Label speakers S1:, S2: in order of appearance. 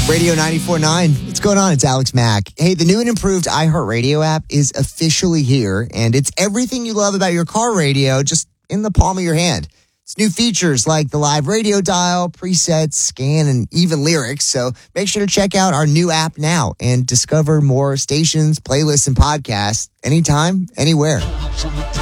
S1: Radio 94.9. What's going on? It's Alex Mack. Hey, the new and improved iHeartRadio app is officially here, and it's everything you love about your car radio just in the palm of your hand. It's new features like the live radio dial, presets, scan, and even lyrics. So make sure to check out our new app now and discover more stations, playlists, and podcasts anytime, anywhere.